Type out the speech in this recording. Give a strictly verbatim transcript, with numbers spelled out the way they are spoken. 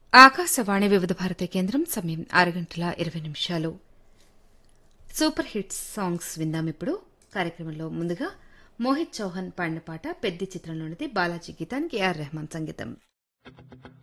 ఆకాశవాణి వివిధ భారతి కేంద్రం సమయం ఆరు గంటల ఇరవై నిమిషాలు సూపర్ హిట్స్ సాంగ్స్ విందాం ఇప్పుడు కార్యక్రమంలో ముందుగా మోహిత్ చౌహాన్ పాడిన పాట పెద్ది చిత్రంలోనిది బాలాజీ గీతానికి ఏఆర్ రెహమాన్ సంగీతం.